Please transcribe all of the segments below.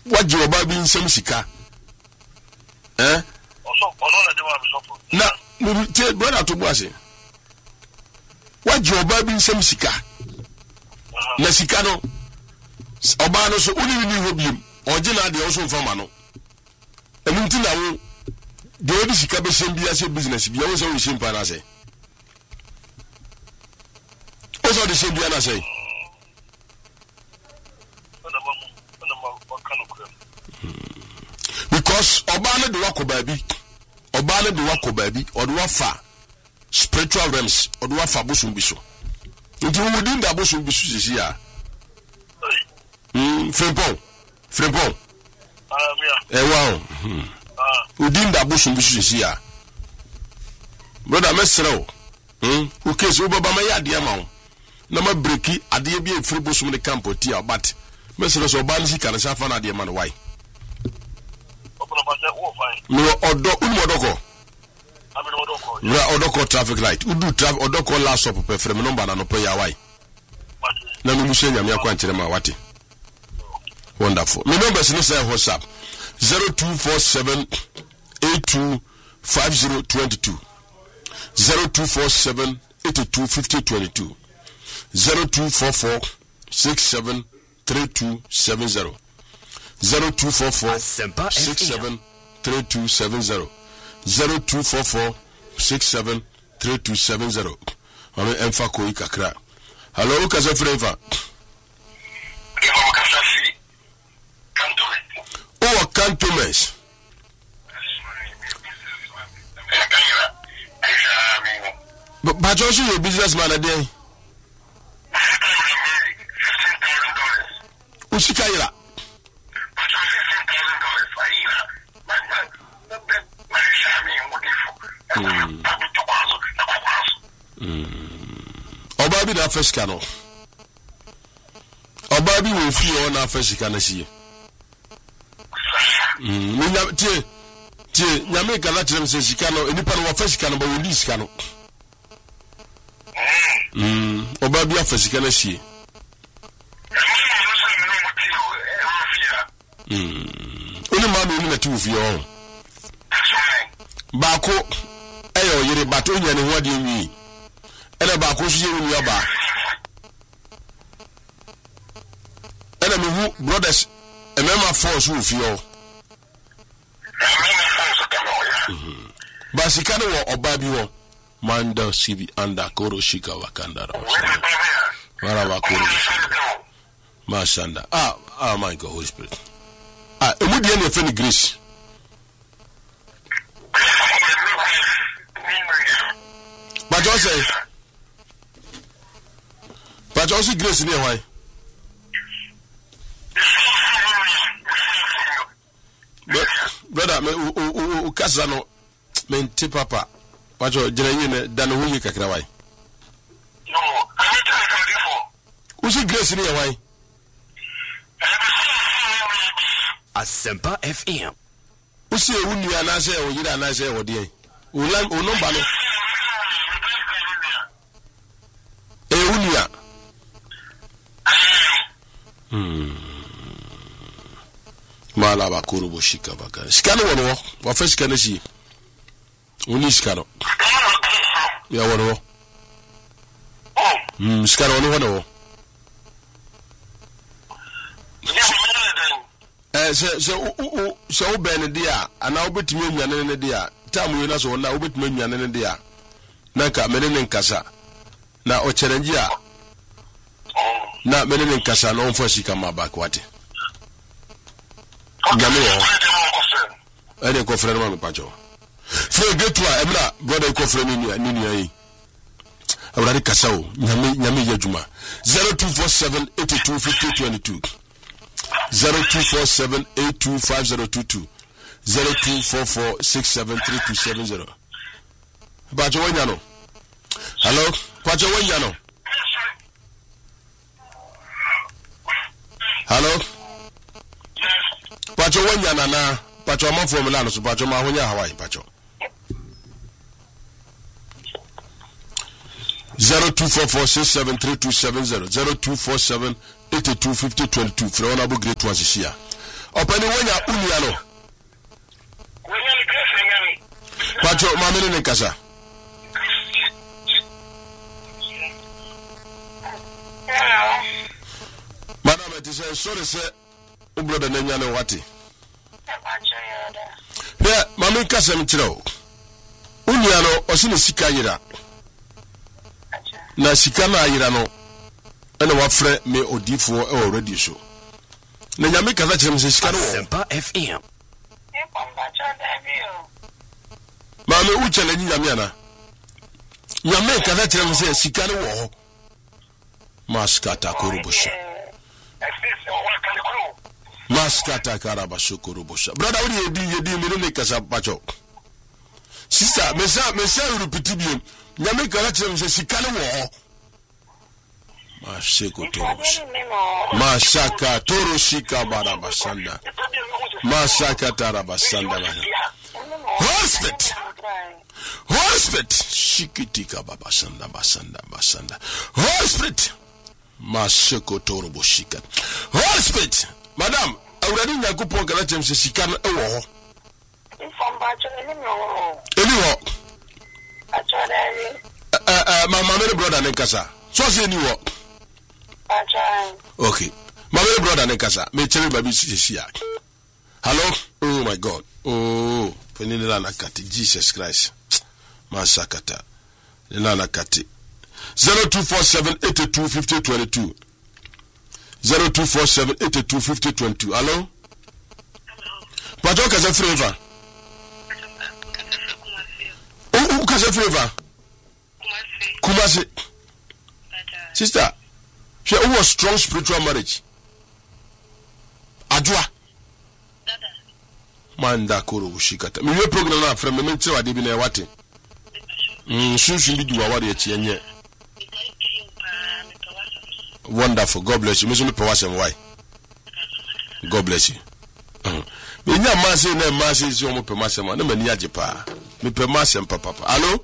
What you about being some sika? Eh? Na me brother to boase. What you about being some sika? Na sika no. Oba no so uni ni hobiem. Original de also from ano. Emunti na wo de obi sika be sem bia se business bia wo so we shimpa na say. Also the same bia na say. Because Obana de wako baby, Obana de wako baby, or wafa spiritual realms, or wafa busumbiso. Until we didn't have busumbiso here. Frempon. Wow. We didn't have busumbiso here. Brother Mesro, okay, so Obama dear mount. Nama breaki, a dear be a free busum the camp or tea, but Mesro Obanzi can suffer a dear man. Why? No, Odoko. Odoko traffic light. Udu traffic Odoko last up per frame number and pay away. Namusenya Miakwanchema Wati. Wonderful. My number is WhatsApp 0247 825022 0247 825022 0244 673270 0244 673270 0244 673270. Ame emfa ko ikakra. Hello kaza freva. Oh cantonment. But also your businessman a day. Usikaira. Obabi na first cano. Obabi will feel on our first cano see. Yameka that them says cano, any part of first cano, but we lease cano. Obabi first cano see. Only man will let you for your own. Bako, ayo, you're a baton and what do you mean? And a Bako, you in your bar. And I mean, brothers, a member force who feel. Basikano or Babi Manda Sibi under Koro Shika Wakanda. Masanda. Ah, my God, Holy Spirit. It would be any friendly grace. But also grace in your way. Brother, Casano, Menti Papa, but you're Jeremy than who you can cry. No, I who's it grace in your way? Asempa FM. Who say, who you are not say, or you are not say, or dear? Who like, or no banner? Eunia. Malaba Kurubo Shika Baka. Scano one, what first can I see? Only Scano. Yeah, one. Scano one. So Ben dear, and now bet me and dear. Tell me us or now bet me and dear. Naka Medin Casa. Now Ocherengia. Now Medin Casa, no for she come back. What? Any confront man pacho. For get to Emra, brother confront Nini. I would Casao, Yami Yajuma 0247 825022 0247 825022 0244 673270. Pacho Wanyano. Hello, Pacho Wanyano. Hello. Pacho Wanyana na Pacho ma from Milano, so Pacho ma Wanya Hawaii Pacho 0244673270 0247 825022 for honorable great ones here. opani wonya unia no wonya ni Grace Nyame pacho mamene ne kasa madam it is sorry say o brother na nya ne wati yeah mama kasa mchiro unia no osine sika yira na sika na yira no ene wafre me odifo e already so na nyame kasa kyerem se sika no Asempa FM mama u challenge nyame ana nyame kasa kyerem se sika no wo ho maskata korobosha maskata karabasho korobosha brother uri yedi me ne kasa pacho sister mesa repeat bi nyame kasa kyerem se sika no wo ho masheko torobosha mashaka toroshika barabasanda mashaka tarabasanda hospit shikitika babasanda basanda hospit masheko toroboshika hospit madam awurade nyakopon kala kyerem se sika no ewo ho eniwo mama mere brother ne kasa so se eniwo okay mama mere brother ne kasa me chere baby sisia hello oh my god oh penina na kati Jesus Christ masakata nina kati 0247825022 0247825022 hello pato kasa flavor kasa flavor kumasi sister she was strong spiritual marriage adwa manda koro ushikata miwe program na from me tse wade bi na wate sunsun bi duwa wade echi enye wonderful god bless you me so me pewasem why god bless you me nya mase na mase si o mo pemasem na mani age pa me pemasem papa allo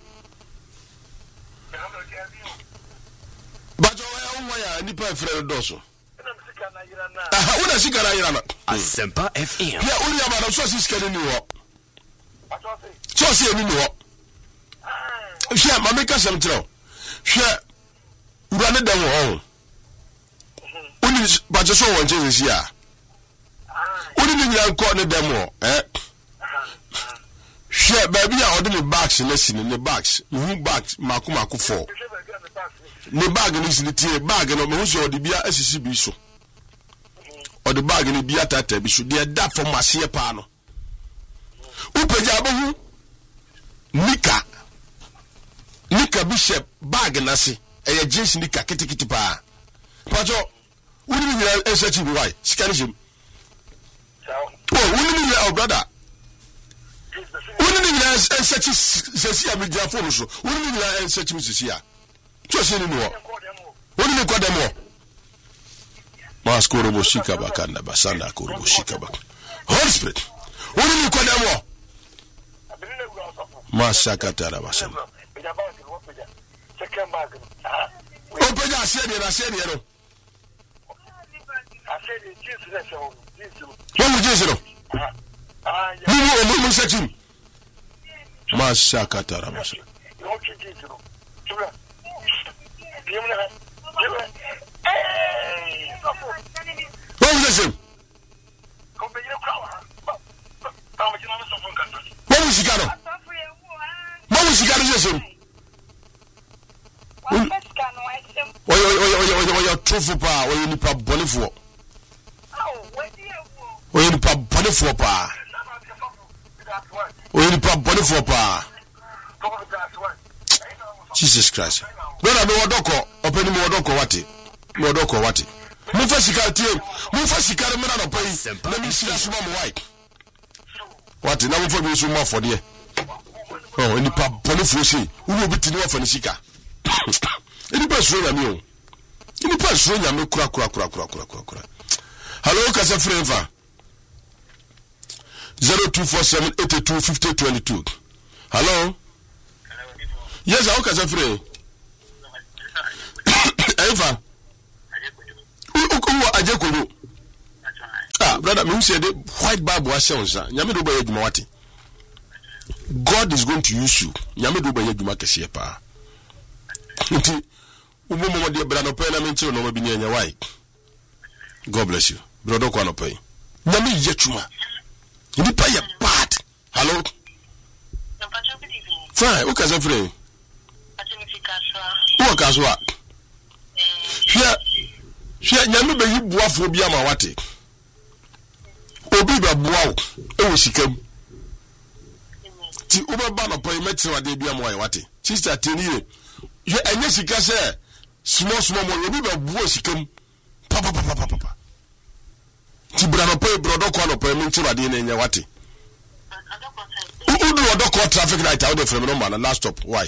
bajo ya nipa frere doso una sikana yirana Asempa FM ya uri amana so sikana ni wo so se ni wo hwe mama ka sam tro hwe ura ne dem wo uni bajo so won je si a uni ni nya ko ne dem wo hwe ba bi a odi ni bags na sini ni bags ni bags maku fo ni bag ni sini tie bag no me hu so odi bia asisi bi so or the bag ni bia tata bi so de da for masie pa no upeja abahu nika bishop bag na se eye jeans nika kitikiti pa pajo woni mi nyira ensechi bi why sikani jem woni mi nyira brother woni mi nyira ensechi sesi ya media phone so woni mi nyira ensechi mi sesi ya to se ni no woni mi kodemo Maskoro boshika bakanda basanda koro boshika bak. Holy Spirit. Uri ni kwa demo. Masaka tara basanda. Opeja asedi no. Wamu Jesus no. Mumu sechim. Masaka tara basanda. What was this? What was he got? What was he got? Your truthful power, or you need to bonnie for. Or you need to bonnie for power. Or you need to bonnie for power. Jesus Christ. When I know Doko, open more Doko Wati. More Doko Wati. Mufa sikari mena no pay na mi sira suma mo wai what na mufa bi suma for there oh ni pa boni fuosi wo bi tini wa fa ni sika ni pa so ya mi o ni pa so ya mi kura hello kasa freva 0247825022 hello yes how kasa freva Eva Uwa aje kodo brother me say the white Bible assurance nyame do ba yeduma wate God is going to use you nyame do ba yeduma kese pa nti umomo de bra no pe na me nchiro no ma bi nya why God bless you brother kwa no pe nyame yetuma ndi pa ye bad hello fine o kaza free o kaza hia nyame be yibuafo bi ama wate obi ba boawo e wo sikam ti obaba no pay metri wade bi ama wate sister tenire ye enye sika se small mo obi ba boa sikam papa ti bra no pay brodo kwa no pay metri wade na enye wate udu odoko traffic light out from no man last stop why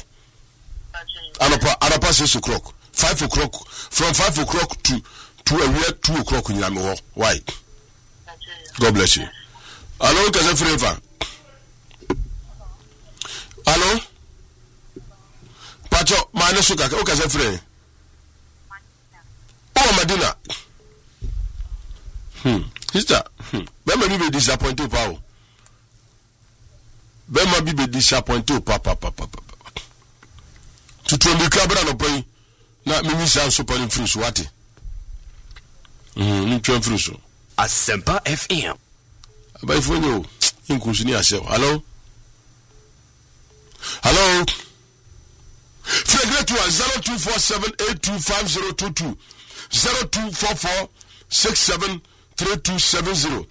anapa 6 o'clock 5 o'clock from 5 o'clock to a 2 o'clock in Yamiho. Why? God bless you. Hello, Kazafreva. Hello? Pacho, Manesuka, Kazafre. Oh, Madina. Sister, Bema be disappointed, Pao. Bema be disappointed, Papa. To the cabra no pay. Na mimi sa super influence wati. Ni twa influence. Asempa FM. Aba ifonyo inkusu ni ashe. Hello. Hello. Fregret 0247825022 0244673270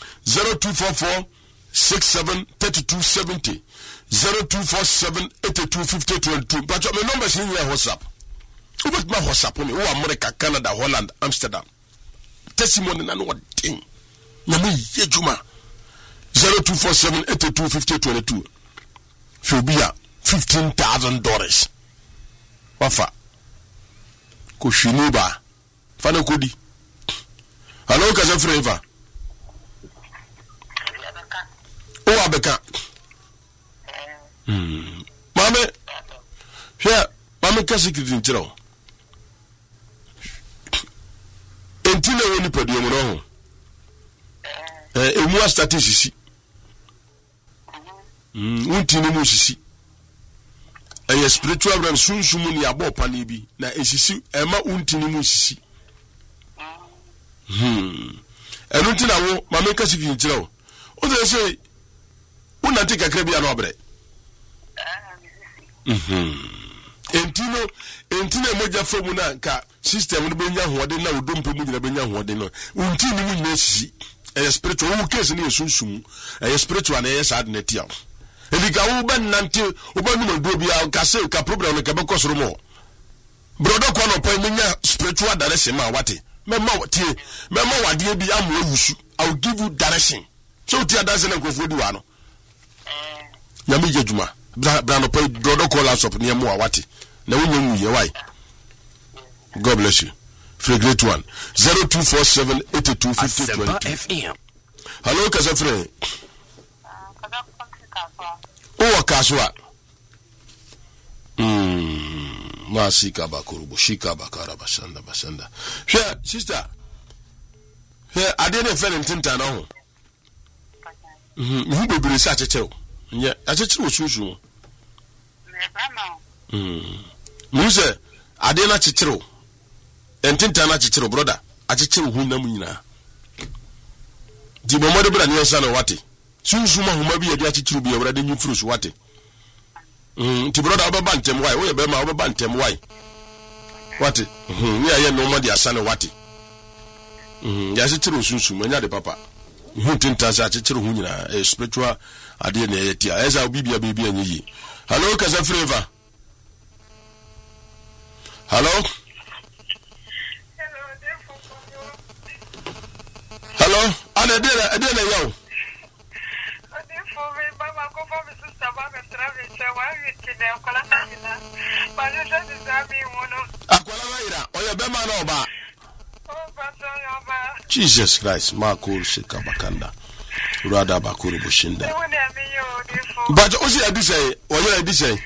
0244673270 0247825022. But my number is in your WhatsApp. Who bet my WhatsApp me? Who America, Canada, Holland, Amsterdam. Testimony na no thing. Nyame yejuma. 0247825022. Fobia $15,000. Wafa. Ko shiniba. Fana kodi. Hello Kazafreva. O abeka. Mame. Here, mame kasikiti ntiro. Entile woni podium no. Emu statisisi. Untini mu sisi. Spiritual realm sunsumu ni abo pani bi na esisi ema untini mu sisi. Enu ntina wo mame kasikiti ntiro. O dey say unanti kakra bia no obre. Entino moja fomu na ka system no benya hoode na odompe mu nyina benya hoode no untini mu nyina sisi spiritual wo case ni esunsumu spiritual na sad netia ebika wo ban nante wo ban no do bia ka se ka problem no ka be kosoro mo brodo kwa no pa menya spiritual direction ma wate mema tie mema wade bi am awusu I will give you direction so tie direction na kofo di wa no nyame jejuma brano pay brodo call us up near mo wate na wonye ye why God bless you. Great one. 0247825022. Hello Kazafre. Oh Kaswa. Masika bakurubu shika bakara basanda. Here sister. Here I didn't feel intinta na ho. Who be research chechew. Nya achechew osusu. Muse adena chechew. Entinta na chichiro brother achichiro hu nam nyina di bomode bra ne nsa na wate sunsuma huma bi yadi achichiro bi awrade nyifuru so wate ti brother obeba ntem why we be ma obeba ntem why wate ni aye no modi asane wate ya achichiro sunsuma nya de papa hu tinta sa achichiro hu nyina spiritual ade na yeti eza obibia bebi anyi. Hello Kazafreva. Hello. Hello, ana dela yo. Jesus Christ, Marco Shikabakanda. Rada Bakuru Bushinda. But also I do say, what I do say.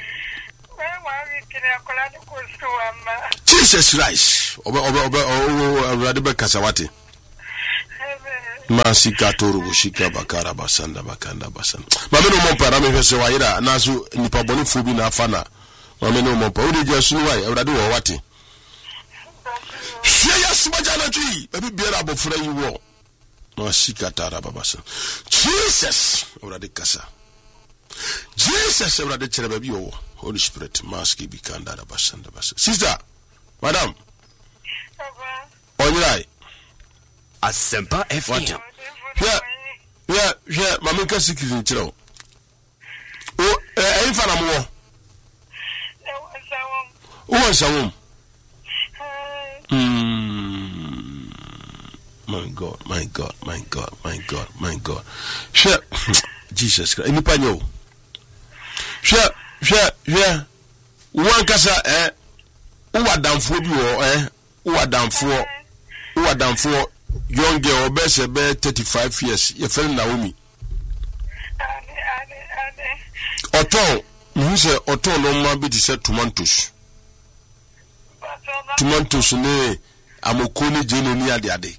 Jesus Christ. Radebe Kasawati. Masika toro bushika bakara basanda bakanda basanda. Mame no mo para me hwese wa yira na so nipa boni fu bi na afa na. Mame no mo pa odi je sunu wa awrade wo wate. Hwe ya subaja na twi e bi biara abofra yi wo. Masika tara babasa. Jesus awrade kasa. Jesus awrade chere ba bi wo. Holy Spirit maski bi kanda basanda basanda. Sister, madam. Onyrai. Asempa FM. Yeah, mama ka sikiri nchiro. O fa na mo. O sawom. My God. Share Jesus Christ. Ni panyo. Share. Wan kasa uwadamfo bi wo uwadamfo young girl obese be 35 years your friend Naomi oton no ma be say tomatoes ne amoko ni jeno ni ade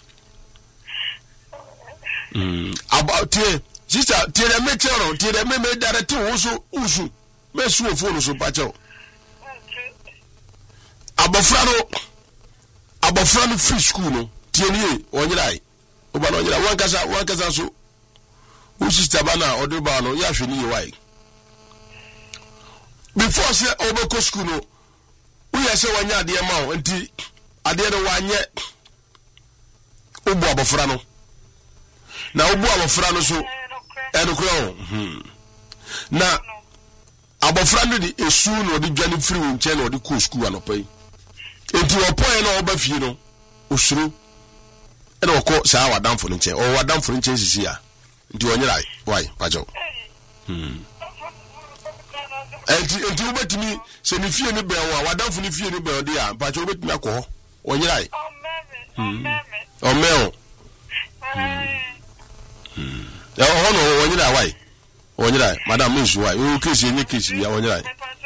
about sister tie me chero tie me direct usu me su phone so pa chero abofra no free school no tieni onyirai oba no onyirai wankasa so u sister bana odeba no ya hweni yewai before say obeko school no u ya say wanya ade ma o nti ade no wanye obu abofra no na obu abofra no so enukro na abofra no di esu no di dwane free nche no di ko school anopai enti opoye no oba fie no osuru ene okọ saa wadamfo nche o wadamfo nche sisi ya nti onyira why pajo enti obetimi se ni fie ni be wa wadamfo ni fie ni be odi ya pajo obetimi akọ onyira o meo ya ono onyira why onyira madam miss why o kesi ni kesi ya onyira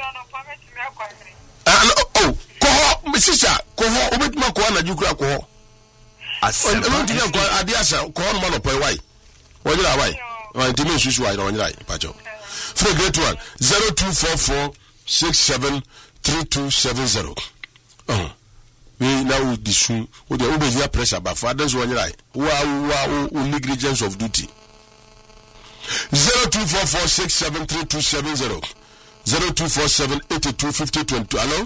ko sister ko obetimi akọ na jukura ko Adiasa, call man of why? What did I why? I didn't switch why on right, Pacho. For a great one 0244673270. We now this with the over pressure, but fathers one right. Wow, negligence of duty. 0244673270. 0247825022. Hello?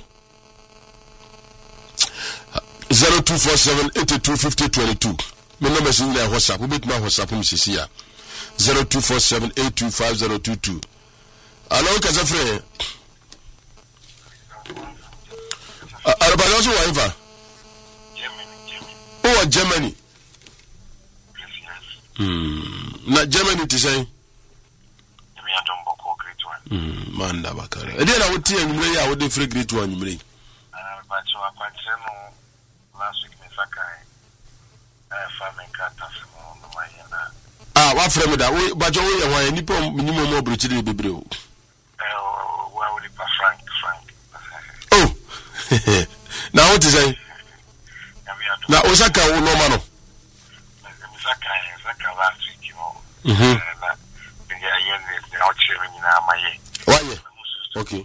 0247825022. My number is in there. WhatsApp. We meet my WhatsApp. Mrs. 0247825022. Hello, Kazafre. Arabanoso wife. Oh, Germany. Na Germany to say. Manda bakara. Ede na wuti enyumre ya wo de free great one enyumre. But so I quite last week in Sakai, farming cattle on the Mayana. What friend that way, but you are any minimum more British baby. Well, would it be Frank? Oh, now what is I? Now, Osaka, no man. Osaka last week, you know. Why? Okay.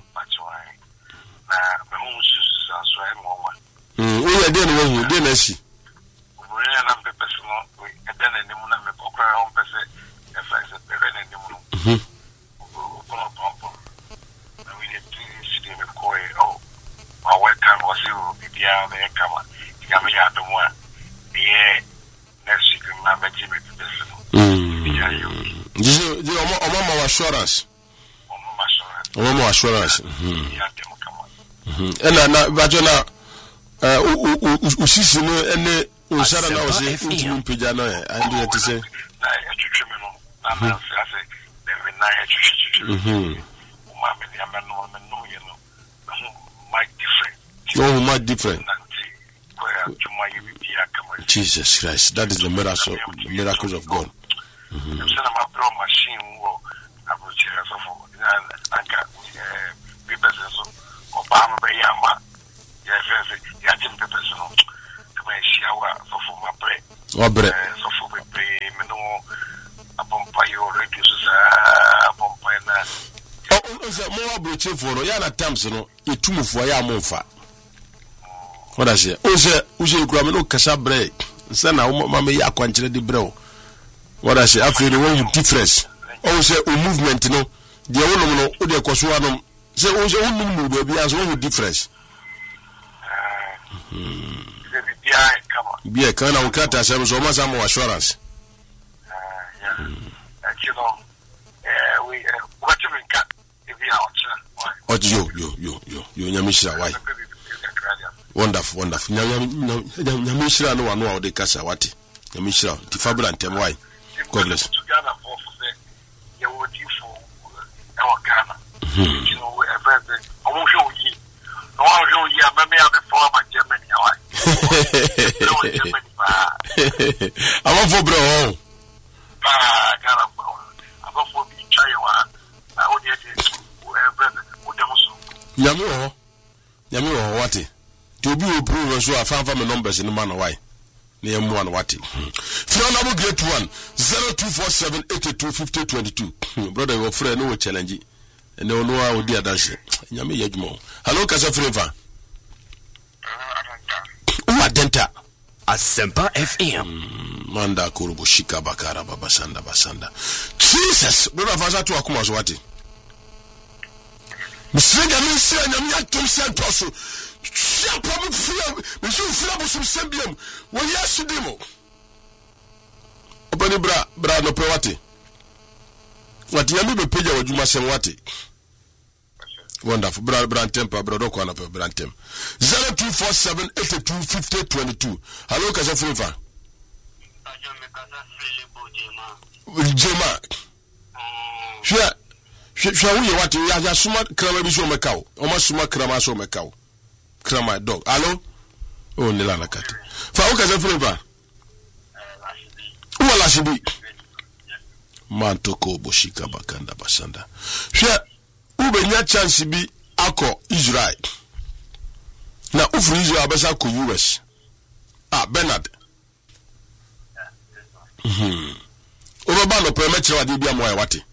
We are doing what you didn't see. We are not personal. We are done in the moon and the poker on person. If I said, we're in the moon. And we need to see them koi. Oh, my welcome was you. Be out there. Come on. You got me out the one. Yeah, next week, I'm a Jimmy personal. The Omama assurance. Omama assurance. And now, Bajona. Usisi no ene usara na ose utu mpija no and you to say my different Jesus Christ, that is the miracles of God. say more broche for no ya na times no etumufo ya amomfa what I say o say kura me no kasa break say na mama ya kwankyere di brew what I say after the one difference o say o movement no de wonum no o de koso anom say o say wonum no do bia so o difference bia kana o kata say so ma some assurance you know we what you mean cat if you are yo nyamishira why wonderful nyamishira no wano de kasa wati nyamishira ti fabula ntem why God bless you would you for our Ghana you know whatever I won't show you no I'll show you maybe I'm before my Germany I want for bro Ghana I want for be try one I would Nyame wo wati to be approve so afanfa me numbers in man why na yemu an wati phone number great one 0247825022 brother your friend no challenge and no know how dia dance nyame yadwuma hello kasa freva Denta Asempa FM manda kurubu shika bakara basanda Jesus brother faza to akuma so wati Msrenga msrenga nyamya tumse toso shapo mfia mfia busum sembiam wo yesu dimo Opani bra no pe wati yami be peja wajuma sem wati Wonderful bra temper bro doko na pe bra tem 0247825022 hello kasa frifa Jema Shwa uye wati ya suma krama biso mekao oma suma krama so mekao krama dog hello oh nila nakati fa uka za frifa wala shibi mantoko boshika bakanda basanda shwa ube nya chance bi ako Israel na ufru Israel abasa ko US Bernard Oba no permit wa di bia mo wati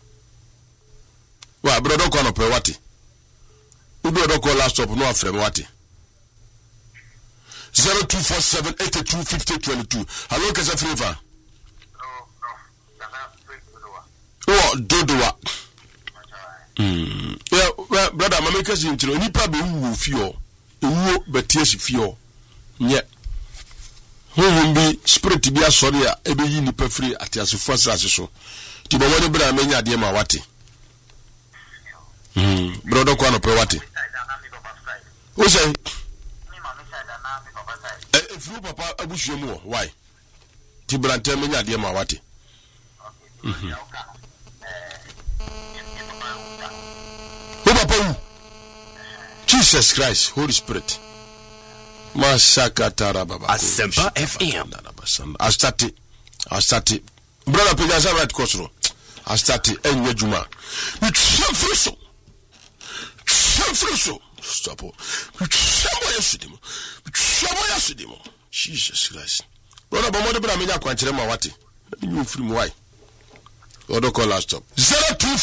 wa brodo ko no pe wati udo ko laptop no afrem wati 0247825022 hello kasa frifa dodowa well brother mameka si ntiro nipa be wu fio ewu betiesi fio nye bi spirit bi asori a ebe yi nipa free atiasefo asase so ti bo woni bra menya de ma wate brother ko no pe wate o say fru papa abusuo mu why ti brante menya de ma wate Jesus Christ, Holy Spirit. Masakatara baba. Asempa FM. I started. Brother Pegaza right Kosro. I started enye juma. With some friso. Stop. With some Jesus Christ. Brother Bomo bra menya kwankyere ma wate. You free why? Odo call last stop. 02